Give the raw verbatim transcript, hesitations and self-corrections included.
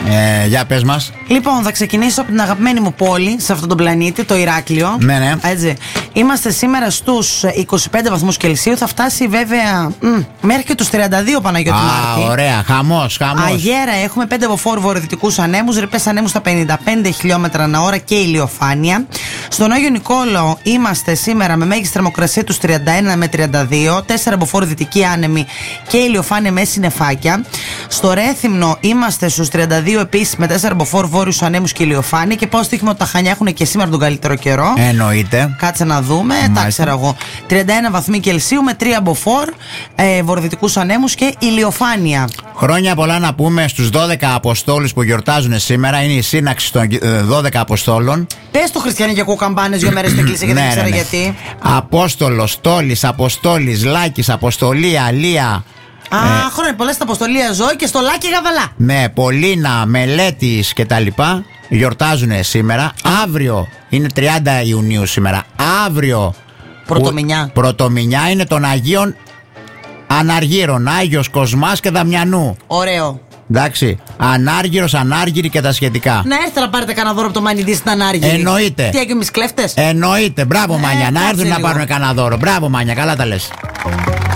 Ε, για πες μας. Λοιπόν, θα ξεκινήσω από την αγαπημένη μου πόλη σε αυτόν τον πλανήτη, το Ηράκλειο. Ναι, ναι. Έτσι. Είμαστε σήμερα στους είκοσι πέντε βαθμούς Κελσίου. Θα φτάσει βέβαια μ, μέχρι και τους τριάντα δύο, Παναγιώτη Μάρτη. Α, ωραία. Χαμός, χαμός. Αγέρα έχουμε πέντε από φόρ βορειοδυτικούς ανέμους, ρηπές ανέμους στα πενήντα πέντε χιλιόμετρα ανά ώρα και ηλιοφάνεια. Στον Άγιο Νικόλαο είμαστε σήμερα με μέγιστη θερμοκρασία τους τριάντα ένα με τριάντα δύο, τέσσερα από φόρ δυτική άνεμη και ηλιοφάνεια με συννεφάκια. Στο Ρέθυμνο είμαστε στους τριάντα δύο επίσης με τέσσερα από φόρ βόρειους ανέμους και ηλιοφάνεια. Και πάω στοίχημα ότι τα Χανιά έχουν και σήμερα τον καλύτερο καιρό. Εννοείται. Κάτσε να δούμε, τα ξέρω εγώ. τριάντα ένα βαθμοί Κελσίου με τρία από φόρ ε, βορειοδυτικούς ανέμους και ηλιοφάνεια. Χρόνια πολλά να πούμε στους δώδεκα Αποστόλους που γιορτάζουν σήμερα. Είναι η σύναξη των δώδεκα Αποστόλων. Πες το χριστιανικό καμπάνες δύο μέρες στην εκκλησία, γιατί δεν ξέρω γιατί. Απόστολος, Τόλης, Αποστόλης, Λάκης, Αποστολία, Λία. Α, ε, χρόνια πολλά στα Αποστολία Ζωή και στο Λάκη Γαβαλά. Ναι, Πολίνα, Μελέτης και τα λοιπά γιορτάζουν σήμερα. Αύριο είναι τριάντα Ιουνίου σήμερα. Αύριο Πρωτομηνιά. Πρωτομηνιά είναι των Αγίων Αναργύρων, Άγιος Κοσμάς και Δαμιανού. Ωραίο. Εντάξει, Ανάργυρος, Ανάργυρη και τα σχετικά. Να έρθετε να πάρετε κανένα δώρο από το Μανιδί στην Ανάργυρη. Εννοείται. Τι έγινε, εμείς κλέφτες. Εννοείται, μπράβο Ε, Μάνια, να έρθουν λίγο. να πάρουν κανένα δώρο. Μπράβο Μάνια, καλά τα λες.